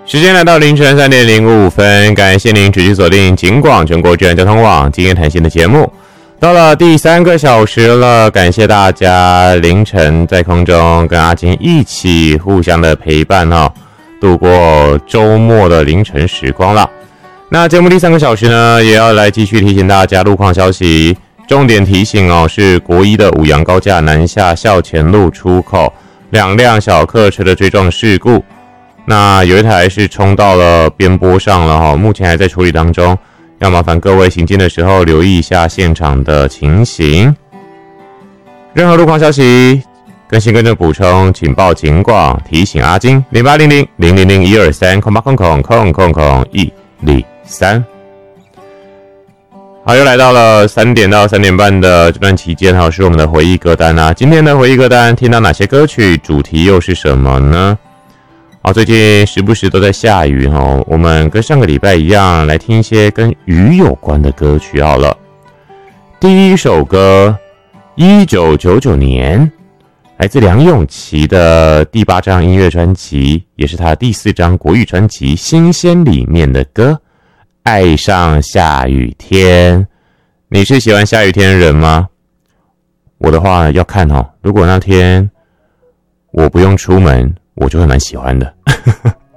时间来到凌晨3点05分，感谢您持续锁定警广全国治安交通网今天谈心的节目。到了第3个小时了，感谢大家凌晨在空中跟阿金一起互相的陪伴度过周末的凌晨时光了。那节目第3个小时呢，也要来继续提醒大家路况消息，重点提醒是国一的五杨高架南下校前路出口2辆小客车的追撞事故。那有一台是冲到了边坡上了目前还在处理当中，要麻烦各位行进的时候留意一下现场的情形。任何路况消息更新跟着补充，请报警广提醒阿金0800-000123-000-123。好，又来到了3点到3点半的这段期间是我们的回忆歌单啊。今天的回忆歌单听到哪些歌曲，主题又是什么呢？最近时不时都在下雨我们跟上个礼拜一样，来听一些跟雨有关的歌曲好了。第一首歌1999年来自梁咏琪的第8张音乐专辑，也是他第4张国语专辑《新鲜》里面的歌，爱上下雨天。你是喜欢下雨天的人吗？我的话要看如果那天我不用出门，我就会蛮喜欢的。